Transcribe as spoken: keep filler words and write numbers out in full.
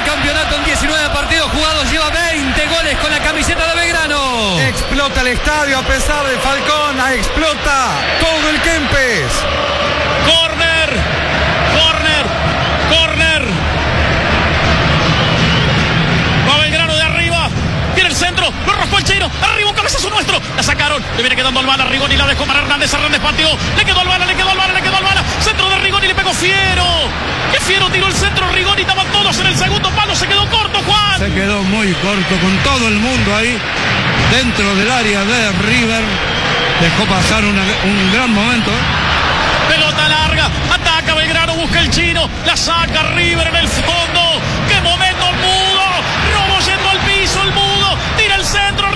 campeonato en diecinueve partidos jugados, lleva veinte goles con la camiseta de Belgrano. Explota el estadio a pesar de Falcón, explota todo el Kempes. Corner, corner, corner. Va Belgrano de arriba. Tiene el centro, lo rascó el chino. Arriba un cabezazo nuestro. La sacaron, le viene quedando al bala. Rigoni la dejó para Hernández. Hernández pateó. Le quedó al bala, le quedó al bala, le quedó al bala. Centro de Rigoni, le pegó Fiero. ¡Qué Fiero tiró el centro! Rigoni, estaban todos en el segundo palo. Se quedó corto, Juan. Se quedó muy corto con todo el mundo ahí dentro del área de River. Dejó pasar una, un gran momento. Pelota larga, ataca Belgrano, busca el chino, la saca River en el fondo. ¡Qué momento, el Mudo! Robo yendo al piso, el Mudo, tira el centro,